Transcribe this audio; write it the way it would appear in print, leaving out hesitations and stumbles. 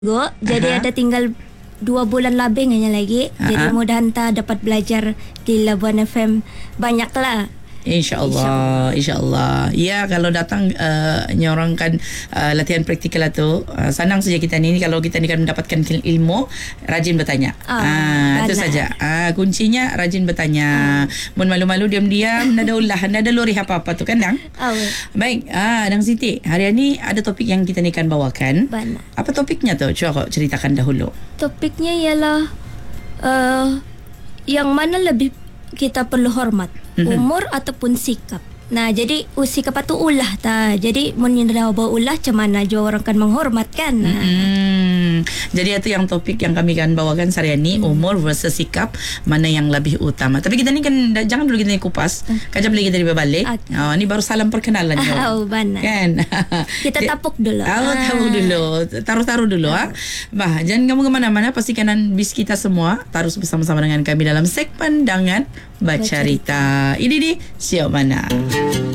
Jadi ada tinggal 2 bulan lebih hanya lagi. Jadi mudah hantar dapat belajar di Labuan FM banyaklah. InsyaAllah. Ya, kalau datang nyorongkan latihan praktikal itu, senang saja kita ni. Kalau kita ni kan mendapatkan ilmu, rajin bertanya. Itu saja. Kuncinya rajin bertanya. Mun malu-malu diam-diam, nada ulah, nada lori apa-apa tu kan, Dang? Baik, Dang Siti, hari ini ada topik yang kita ni kan bawakan. Benar. Apa topiknya tu? Coba kau ceritakan dahulu. Topiknya ialah yang mana lebih kita perlu hormat, umur ataupun sikap. Nah, jadi sikap itu ulah ta. Jadi mun dah bawa ulah macam mana jo orang kan menghormatkan. Jadi itu yang topik yang kami kan bawakan hari ini, umur versus sikap, mana yang lebih utama. Tapi kita ni kan jangan dulu kita ni kupas. Kajap lagi kita balik. Ni baru salam perkenalan jo. Benar. Kan? Kita tapuk dulu. Tapuk dulu. Taruh dulu. Bah, jangan kamu kemana-mana. Pastikan bis kita semua terus bersama-sama dengan kami dalam segmen Dangan Bercerita. Ini di Siap Mana.